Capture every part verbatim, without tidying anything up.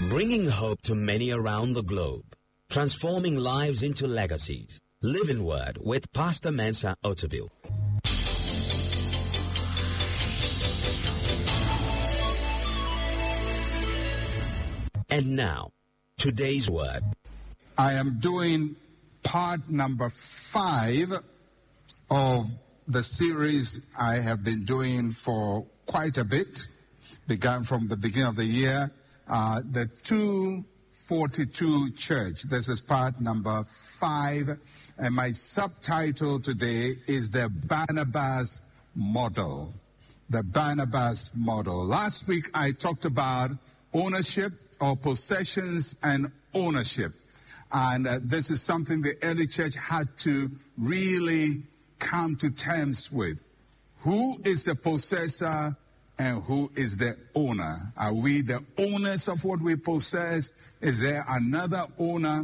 Bringing hope to many around the globe. Transforming lives into legacies. Living Word with Pastor Mensa Otabil. And now, today's word. I am doing part number five of the series I have been doing for quite a bit. Began from the beginning of the year. Uh, the two forty-two Church. This is part number five. And my subtitle today is the Barnabas Model. The Barnabas Model. Last week I talked about ownership or possessions and ownership. And uh, this is something the early church had to really come to terms with. Who is the possessor and who is the owner? Are we the owners of what we possess? Is there another owner?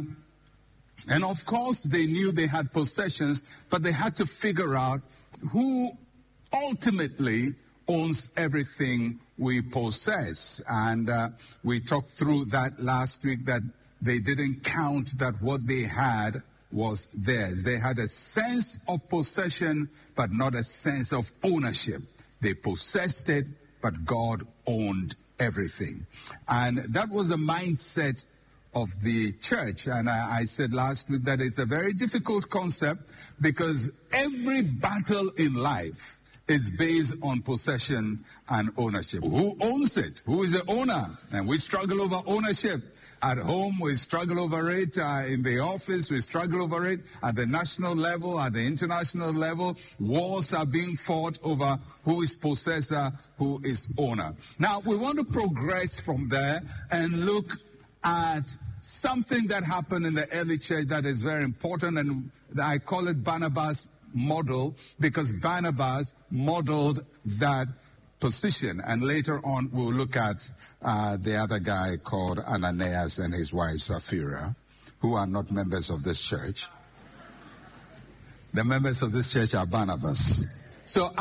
And of course, they knew they had possessions, but they had to figure out who ultimately owns everything we possess. And uh, we talked through that last week, that they didn't count that what they had was theirs. They had a sense of possession, but not a sense of ownership. They possessed it, but God owned everything. And that was the mindset of the church. And I, I said last week that it's a very difficult concept, because every battle in life is based on possession and ownership. Who owns it? Who is the owner? And we struggle over ownership. At home, we struggle over it. Uh, in the office, we struggle over it. At the national level, at the international level, wars are being fought over who is possessor, who is owner. Now, we want to progress from there and look at something that happened in the early church that is very important, and I call it Barnabas model, because Barnabas modeled that position. And later on, we'll look at uh, the other guy called Ananias and his wife Sapphira, who are not members of this church. The members of this church are Barnabas. So